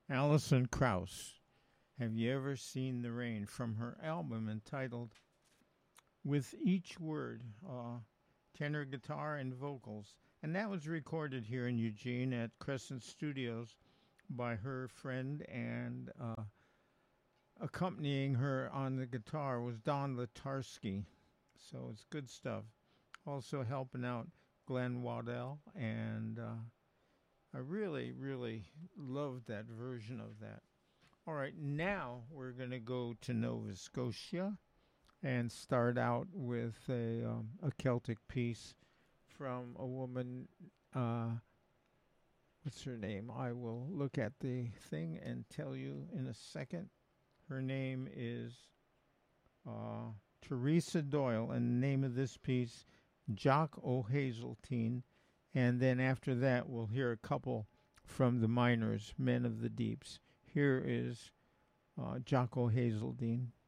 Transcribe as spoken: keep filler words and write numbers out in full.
Alison Krauss. Have you ever seen the rain? From her album entitled With Each Word, uh, tenor guitar and vocals. And that was recorded here in Eugene at Crescent Studios by her friend, and uh, accompanying her on the guitar was Don Latarsky. So it's good stuff. Also helping out Glenn Waddell, and uh, I really, really loved that version of that. All right, now we're going to go to Nova Scotia and start out with a, um, a Celtic piece from a woman. Uh, what's her name? I will look at the thing and tell you in a second. Her name is uh, Teresa Doyle, and the name of this piece, Jock O'Hazeltine. And then after that, we'll hear a couple from the Miners, Men of the Deeps. Here is uh, Jock O'Hazeltine.